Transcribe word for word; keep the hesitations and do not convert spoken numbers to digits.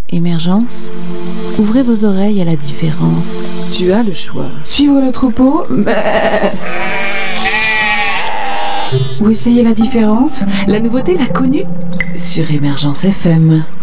Émergence, ouvrez vos oreilles à la différence. Tu as le choix. Suivre le troupeau, mais... ou essayer la différence. La nouveauté, la connue. Sur Émergence F M.